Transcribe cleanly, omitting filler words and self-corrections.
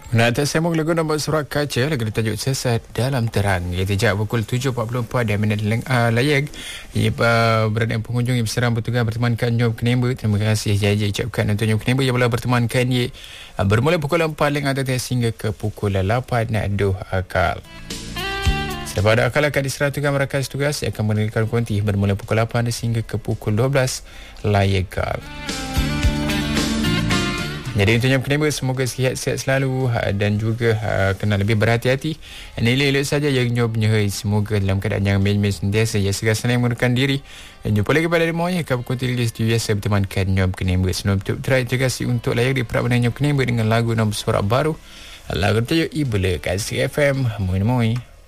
Nak tak sambung lagu nombor surat kaca, lagu tajuk Sesat Dalam Terang. Ia sejak pukul 7.44 dan minit layag. Ia berada pengunjung yang berserang bertugas bertemankan Nyom Kenemba. Terima kasih janji ucapkan untuk Nyom Kenemba yang boleh bertemankan ia bermula pukul 4 atas hingga ke pukul 8 aduh akal. Pada akal akan diserahkan merakas tugas yang akan menerikan konti bermula pukul 8 sehingga ke pukul 12 layakal. Jadi untuk Nyom Kenemba, semoga sihat-sihat selalu dan juga kena lebih berhati-hati. Elok-elok saja yang Nyom menyehai, semoga dalam keadaan yang main-main sentiasa ya segala senang menggunakan diri. Dan jumpa lagi pada semuanya akan berkonti di studio biasa bertemankan Nyom Kenemba. Sebelum tutup terakhir, terima kasih untuk layak di perabot Nyom Kenemba dengan lagu nombor surat baru. Lagu tajuk Ibla kat FM. Moi.